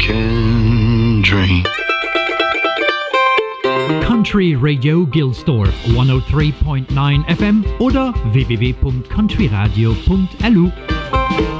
can dream. Country Radio Gilsdorf 103.9 FM oder www.countryradio.lu.